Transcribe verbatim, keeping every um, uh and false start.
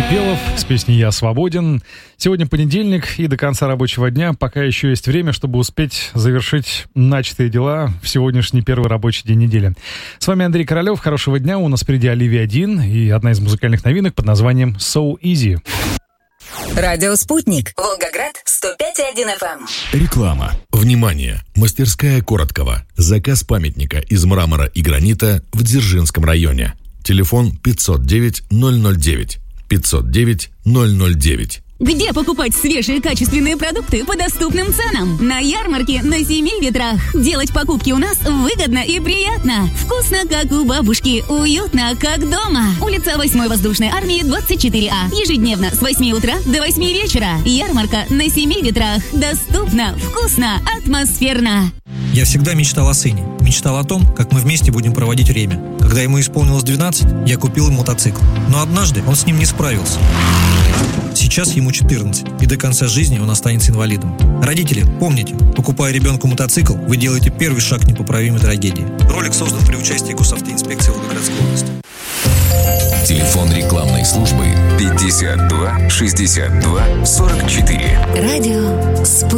Перепелов с песней «Я свободен». Сегодня понедельник, и до конца рабочего дня пока еще есть время, чтобы успеть завершить начатые дела в сегодняшний первый рабочий день недели. С вами Андрей Королев. Хорошего дня. У нас впереди Оливия один и одна из музыкальных новинок под названием «So Easy». Радио «Спутник». Волгоград, сто пять и один эф эм. Реклама. Внимание! Мастерская Короткова. Заказ памятника из мрамора и гранита в Дзержинском районе. Телефон пятьсот девять ноль ноль девять. пятьсот девять ноль ноль девять. Где покупать свежие качественные продукты по доступным ценам? На ярмарке на Семи Ветрах. Делать покупки у нас выгодно и приятно. Вкусно, как у бабушки. Уютно, как дома. Улица восьмой воздушной армии, двадцать четыре А. Ежедневно с восьми утра до восьми вечера. Ярмарка на Семи Ветрах. Доступно, вкусно, атмосферно. Я всегда мечтал о сыне. Мечтал о том, как мы вместе будем проводить время. Когда ему исполнилось двенадцать, я купил ему мотоцикл. Но однажды он с ним не справился. Сейчас ему четырнадцать, и до конца жизни он останется инвалидом. Родители, помните, покупая ребенку мотоцикл, вы делаете первый шаг к непоправимой трагедии. Ролик создан при участии госавтоинспекции Волгоградской области. Телефон рекламной службы пятьдесят два шестьдесят два сорок четыре. Радио «Спутник».